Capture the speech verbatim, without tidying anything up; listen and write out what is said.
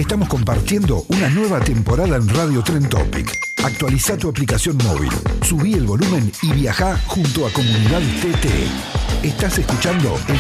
Estamos compartiendo una nueva temporada en Radio Trend Topic. Actualiza tu aplicación móvil, subí el volumen y viajá junto a Comunidad T T. Estás escuchando el